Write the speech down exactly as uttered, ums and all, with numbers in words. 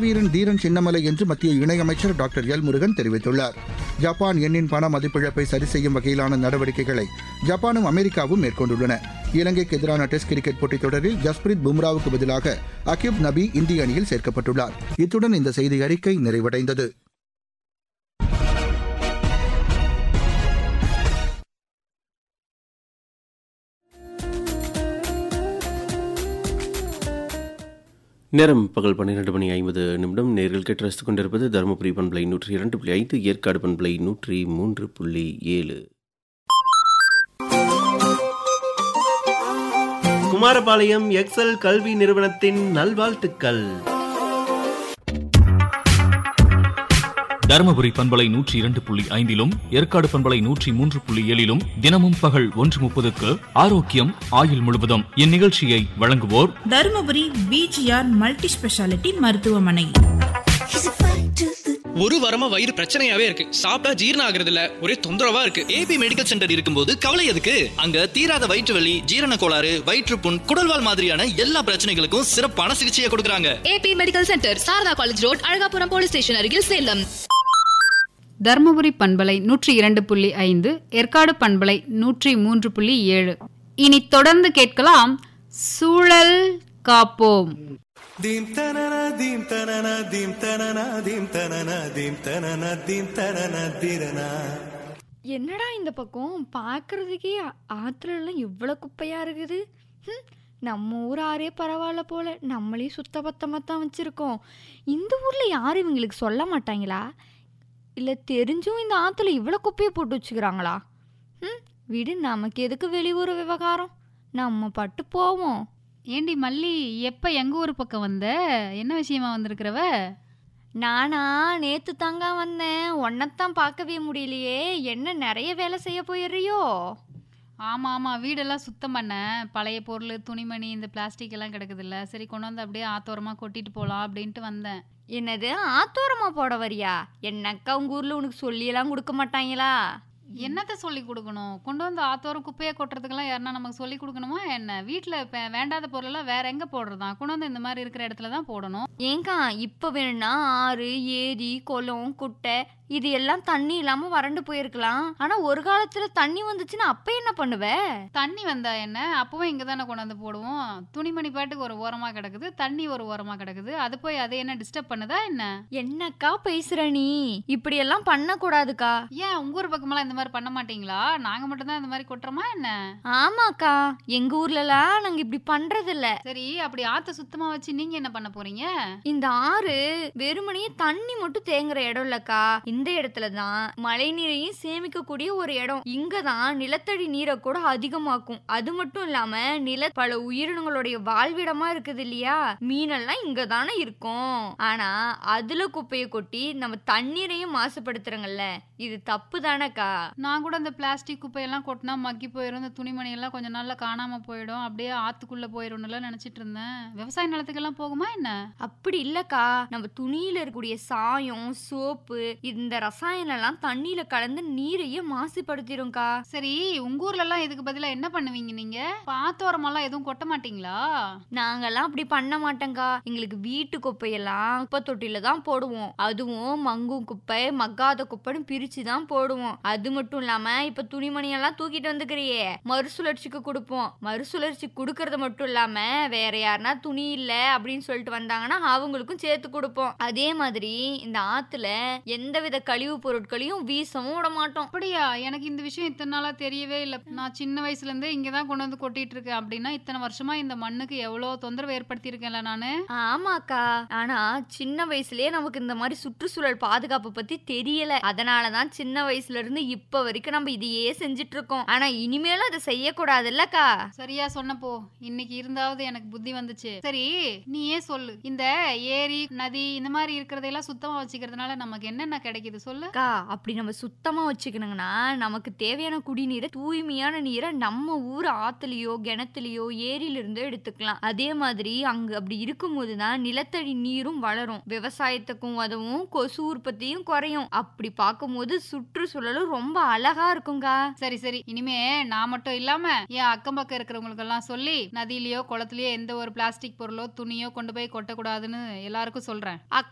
மாவீரன் தீரன் சின்னமலை என்று மத்திய இணையமைச்சர் டாக்டர் எல் முருகன் தெரிவித்துள்ளார். ஜப்பான் எண்ணின் பண மதிப்பிழப்பை சரி செய்யும் வகையிலான நடவடிக்கைகளை ஜப்பானும் அமெரிக்காவும் மேற்கொண்டுள்ளன. இலங்கைக்கு எதிரான டெஸ்ட் கிரிக்கெட் போட்டித் தொடரில் ஜஸ்பிரித் பும்ராவுக்கு பதிலாக அக்யூப் நபி இந்திய அணியில் சேர்க்கப்பட்டுள்ளார். இத்துடன் இந்த செய்தி அறிக்கை நிறைவடைந்தது. நேரம் பகல் பன்னிரண்டு மணி ஐம்பது நிமிடம். நேரில் கேட்டு ரசித்துக் கொண்டிருப்பது தருமபுரி பண்பலை நூற்றி இரண்டு புள்ளி ஐந்து, ஏற்காடு பண்பலை நூற்றி மூன்று புள்ளி ஏழு. குமாரபாளையம் எக்ஸல் கல்வி நிறுவனத்தின் நல்வாழ்த்துக்கள். தருமபுரி பண்பலை நூற்றி இரண்டு புள்ளி ஐந்திலும் ஏற்காடு பண்பலை நூற்றி மூன்று புள்ளி ஏழிலும் தினமும் பகல் ஒன்று முப்பதுக்கு ஆரோக்கியம் ஆயுள் முழுவதும் இந்நிகழ்ச்சியை வழங்குவோர் தருமபுரி பிஜிஆர் மல்டி ஸ்பெஷாலிட்டி மருத்துவமனை. ஒரு வாரமா வயிறு பிரச்சனையாவே இருக்கு. சாப்பிட்டா ஜீரணம் ஆகுறது இல்ல, ஒரே தொந்தரவா இருக்கு. ஏபி மெடிக்கல் சென்டர் இருக்கும்போது கவலை எதுக்கு? அங்க தீராத வயிற்று வலி, ஜீரண கோளாறு, வயிற்றுப்புண், குடல்வால் மாதிரியான எல்லா பிரச்சனைகளுக்கும் சிறப்பான சிகிச்சையை கொடுக்கறாங்க. AB medical centre, Saradha college road, Alagapuram police station அருகில், சேலம். தர்மபுரி பண்பலை நூற்றி இரண்டு புள்ளி ஐந்து, ஏற்காடு பண்பலை நூற்றி மூன்று புள்ளி ஏழு. இனி தொடர்ந்து கேட்கலாம் சூழல் காப்போம். தீம் தனன தீம் தனன தீம் தனன தீம் தனன தீம் தனன தீம் தனன தீரனா. என்னடா இந்த பக்கம் பார்க்கறதுக்கே ஆத்துல எல்லாம் இவ்வளோ குப்பையா இருக்குது. நம்ம ஊர் ஆறே பரவாயில்ல போல, நம்மளே சுத்தபத்தமாக தான் வச்சுருக்கோம். இந்த ஊரில் யாரும் இவங்களுக்கு சொல்ல மாட்டாங்களா? இல்லை தெரிஞ்சும் இந்த ஆற்றுல இவ்வளோ குப்பையை போட்டு வச்சுக்கிறாங்களா? ம் விடு, நமக்கு எதுக்கு வெளியூர் விவகாரம், நம்ம பட்டு போவோம். ஏண்டி மல்லி, எப்போ எங்கள் ஊர் பக்கம் வந்த? என்ன விஷயமா வந்திருக்கிறவ? நானா நேற்று தாங்க வந்தேன். ஒன்றைத்தான் பார்க்கவே முடியலையே. என்ன நிறைய வேலை செய்ய போயிடுறியோ? ஆமாம் ஆமாம், வீடெல்லாம் சுத்தம் பண்ண. பழைய பொருள், துணிமணி, இந்த பிளாஸ்டிக் எல்லாம் கிடக்குதுல்ல, சரி கொண்டு வந்து அப்படியே ஆத்தோரமாக கொட்டிட்டு போகலாம் அப்படின்ட்டு வந்தேன். என்னது ஆத்தோரமாக போட வரியா? என்னக்கா உங்கள் ஊரில் உனக்கு சொல்லியெல்லாம் கொடுக்க மாட்டாங்களா? என்னத்தை சொல்லி கொடுக்கணும்? கொண்டு வந்து ஆத்தோரம் குப்பையை கொட்டுறதுக்கெல்லாம் யாருன்னா நமக்கு சொல்லி கொடுக்கணுமா என்ன? வீட்டில் இப்போ வேண்டாத பொருளெல்லாம் வேற எங்கே போடுறதான்? கொண்டு வந்து இந்த மாதிரி இருக்கிற இடத்துல தான் போடணும். ஏங்கா இப்போ வேணும்னா ஆறு, ஏரி, குளம், குட்டை இது எல்லாம் தண்ணி இல்லாமல் வறண்டு போயிருக்கலாம். ஆனால் ஒரு காலத்தில் தண்ணி வந்துச்சுன்னா அப்போ என்ன பண்ணுவ? தண்ணி வந்தா என்ன, அப்பவும் இங்கே தானே கொண்டு வந்து போடுவோம். துணிமணி பாட்டுக்கு ஒரு ஓரமாக கிடக்குது, தண்ணி ஒரு ஓரமாக கிடக்குது, அது போய் அதை என்ன டிஸ்டர்ப் பண்ணுதா என்ன? என்னக்கா பேசுற நீ? இப்படியெல்லாம் பண்ணக்கூடாதுக்கா. ஏன் உங்க ஊர் பக்கமெல்லாம் இந்த மாதிரி பண்ண மாட்டீங்களா? நாங்கள் மட்டும்தான் இந்த மாதிரி கொட்டுறோமா என்ன? ஆமாக்கா, எங்கள் ஊர்லலாம் நாங்கள் இப்படி பண்ணுறதில்ல. சரி, அப்படி ஆற்ற சுத்தமாக வச்சு நீங்கள் என்ன பண்ண போறீங்க? இந்த ஆறு வெறுமனையே தண்ணி மட்டும் தேங்குற இடம் இல்லக்கா. இந்த இடத்துல தான் மழை நீரையும் சேமிக்கக்கூடிய ஒரு இடம். இங்கதான் நிலத்தடி நீரை கூட அதிகமாக்கும். அது மட்டும் இல்லாம நில பல உயிரினங்களுடைய வாழ்விடமா இருக்குது இல்லையா? மீனெல்லாம் இங்க தானே இருக்கும். ஆனா அதுல குப்பையை கொட்டி நம்ம தண்ணீரையும் மாசுபடுத்துறங்கல்ல, இது தப்பு தானக்கா. நான் கூட இந்த பிளாஸ்டிக் குப்பையெல்லாம் கொட்டினா மக்கி போயிடும், இந்த துணிமணி எல்லாம் கொஞ்சம் நாள்ல காணாம போயிடும், அப்படியே ஆத்துக்குள்ள போயிடும் எல்லாம் நினைச்சிட்டு இருந்தேன். விவசாய நிலத்துக்கெல்லாம் போகுமா என்ன? அப்படி இல்லக்கா, நம்ம துணியில இருக்கக்கூடிய சாயம், சோப்பு, இந்த ரசாயனம் எல்லாம் தண்ணியில கலந்து நீரையே மாசுபடுத்திடும்க்கா. சரி, உங்க ஊர்ல எல்லாம் இதுக்கு பதிலா என்ன பண்ணுவீங்க நீங்க? பாத்தோரமெல்லாம் எதுவும் கொட்ட மாட்டீங்களா? நாங்கெல்லாம் அப்படி பண்ண மாட்டோங்கா. எங்களுக்கு வீட்டு குப்பையெல்லாம் குப்பை தொட்டில தான் போடுவோம். அதுவும் மங்கும் குப்பை, மக்காத குப்பைன்னு பிரிச்சு தான் போடுவோம். அது மட்டும் இல்லாம இப்ப துணிமணி எல்லாம் தூக்கிட்டு வந்துக்கிறியே, மறுசுழற்சிக்கு கொடுப்போம். மறுசுழற்சி கொடுக்கறது மட்டும் இல்லாம வேற யாருன்னா துணி இல்ல அப்படின்னு சொல்லிட்டு வந்தாங்கன்னா அவங்களுக்கும் சேர்த்து கொடுப்போம். அதே மாதிரி இந்த ஆத்துல எந்தவித கழிவு பொருட்களையும் வீசவும் விட மாட்டோம். அப்படியா? எனக்கு இந்த விஷயம் இத்தனை நாளா தெரியவே இல்லை. நான் சின்ன வயசுல இருந்தே இங்கதான் கொண்டு வந்து கொட்டிட்டு இருக்கேன். அப்படின்னா இத்தனை வருஷமா இந்த மண்ணுக்கு எவ்வளவு தொந்தரவு ஏற்படுத்தி இருக்கேன்ல நானு. ஆமாக்கா, ஆனா சின்ன வயசுலயே நமக்கு இந்த மாதிரி சுற்றுச்சூழல் பாதுகாப்பு பத்தி தெரியல. அதனாலதான் சின்ன வயசுல இருந்து இப்ப வரைக்கும் நம்ம இதையே செஞ்சுட்டு இருக்கோம். ஆனா இனிமேலும் அதை செய்யக்கூடாது இல்லக்கா? சரியா சொன்னப்போ இன்னைக்கு இருந்தாவது எனக்கு புத்தி வந்துச்சு. சரி, நீ ஏன் சொல்லு, இந்த ஏரி, நதி இந்த மாதிரி இருக்கிறதெல்லாம் சுத்தமா வச்சுக்கிறதுனால நமக்கு என்னென்ன கிடைக்குது சொல்லு. அப்படி நம்ம சுத்தமா வச்சுக்கணுங்கன்னா நமக்கு தேவையான குடிநீரை, தூய்மையான நீரை நம்ம ஊர் ஆத்துலயோ கிணத்துலயோ ஏரியில இருந்தோ எடுத்துக்கலாம். அதே மாதிரி அங்க அப்படி இருக்கும்போதுதான் நிலத்தடி நீரும் வளரும், விவசாயத்துக்கும் உதவும், கொசு உற்பத்தியும் குறையும். அப்படி பார்க்கும்போது சுற்றுச்சூழலும் ரொம்ப அழகா இருக்குங்க. சரி சரி, இனிமே நான் மட்டும் இல்லாம என் அக்கம் பக்கம் இருக்கிறவங்களுக்கு எல்லாம் சொல்லி நதியிலயோ குளத்திலயோ எந்த ஒரு பிளாஸ்டிக் பொருளோ துணியோ கொண்டு போய் கொட்டக்கூடாதுன்னு எல்லாருக்கும் சொல்றேன்.